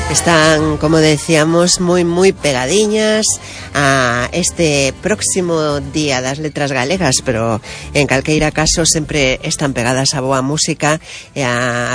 Están, como decíamos, moi pegadiñas a este próximo Día das Letras Galegas, pero en calqueira caso sempre están pegadas a boa música e a